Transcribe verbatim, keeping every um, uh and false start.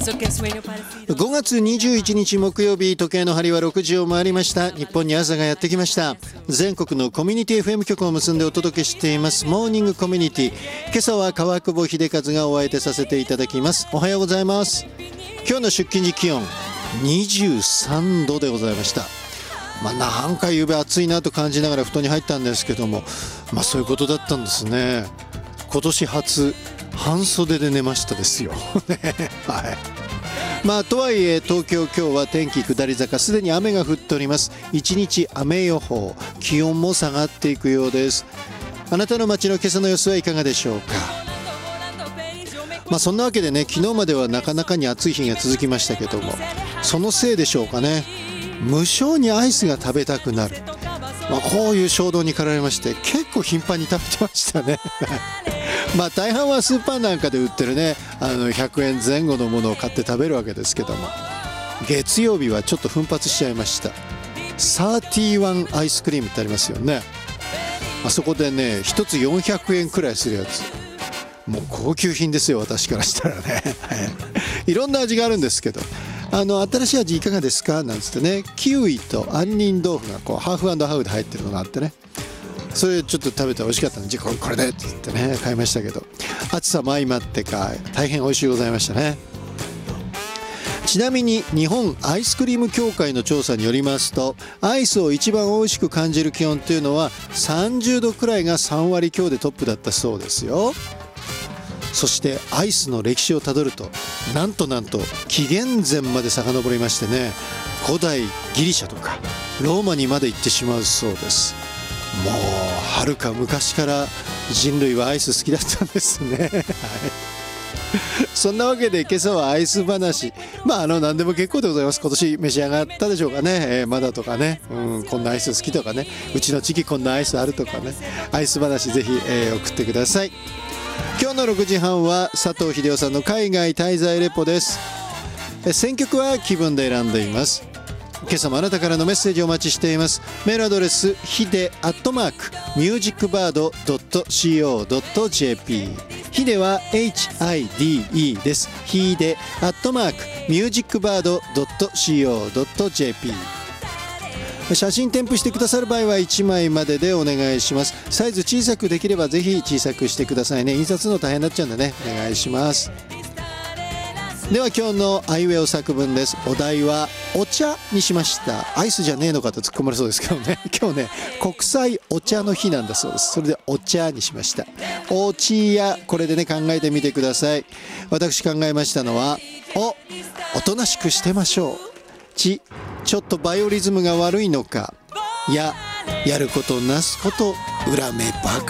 ごがつにじゅういちにち木曜日、時計の針はろくじを回りました。日本に朝がやってきました。全国のコミュニティ エフエム 局を結んでお届けしていますモーニングコミュニティ。今朝は川久保秀和がお相手させていただきます。おはようございます。今日の出勤時気温にじゅうさんどでございました。まあ、なんか夕べ暑いなと感じながら布団に入ったんですけども、まあそういうことだったんですね。今年初半袖で寝ましたですよ、はい。まあとはいえ東京今日は天気下り坂、すでに雨が降っております。一日雨予報、気温も下がっていくようです。あなたの街の今朝の様子はいかがでしょうか。まあそんなわけでね、昨日まではなかなかに暑い日が続きましたけども、そのせいでしょうかね、無性にアイスが食べたくなる、まあ、こういう衝動に駆られまして結構頻繁に食べてましたねまあ大半はスーパーなんかで売ってるね、あのひゃくえんぜん後のものを買って食べるわけですけども、月曜日はちょっと奮発しちゃいました。サーティワンアイスクリームってありますよね。あそこでねひとつよんひゃくえんくらいするやつ、もう高級品ですよ私からしたらねいろんな味があるんですけど、あの新しい味いかがですかなんつってね、キウイと杏仁豆腐がこうハーフ&ハーフで入ってるのがあってね、それちょっと食べて美味しかったので、じゃあこれでって言ってね買いましたけど、暑さも相まってか大変美味しいございましたね。ちなみに日本アイスクリーム協会の調査によりますと、アイスを一番美味しく感じる気温というのはさんじゅうどくらいがさんわり強でトップだったそうですよ。そしてアイスの歴史をたどると、なんとなんと紀元前まで遡りましてね、古代ギリシャとかローマにまで行ってしまうそうです。もうはるか昔から人類はアイス好きだったんですね、はい、そんなわけで今朝はアイス話、まああの何でも結構でございます。今年召し上がったでしょうかね、えー、まだとかね、うん、こんなアイス好きとかね、うちの地域こんなアイスあるとかね、アイス話ぜひ、えー、送ってください。今日のろくじはんは佐藤秀夫さんの海外滞在レポです。選曲は気分で選んでいます。今朝もあなたからのメッセージをお待ちしています。メールアドレスヒデアットマークミュージックバードドットシーオードットジェーピー、 ヒデは エイチアイディーイー です。ヒデアットマークミュージックバードドットシーオードットジェーピー。写真添付してくださる場合はいちまいまででお願いします。サイズ小さくできればぜひ小さくしてくださいね。印刷の大変になっちゃうんでね、お願いします。では今日のアイウェオ作文です。お題はお茶にしました。アイスじゃねえのかと突っ込まれそうですけどね、今日ね国際お茶の日なんだそうです。それでお茶にしました。おちや、これでね考えてみてください。私考えましたのは、お、おとなしくしてましょう。ち、ちょっとバイオリズムが悪いのか。や、やることなすこと恨めばか